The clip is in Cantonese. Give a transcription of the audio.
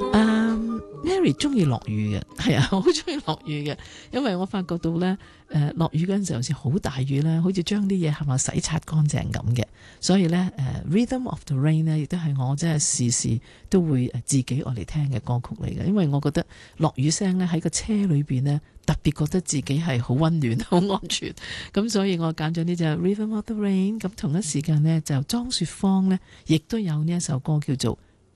Mary 中意落雨嘅，係啊，好中意落雨嘅，因為我發覺到呢，落雨嗰陣時候好似好大雨呢，好似將啲嘢係咪洗刷乾淨咁嘅，所以呢Rhythm of the Rain 呢，亦都係我真係時時都會自己愛嚟聽嘅歌曲嚟嘅，因為我覺得落雨聲呢喺個車裏邊呢，特別覺得自己係好溫暖、好安全，咁所以我揀咗呢隻 Rhythm of the Rain， 咁同一時間呢，就莊雪芳呢，亦都有呢一首歌叫做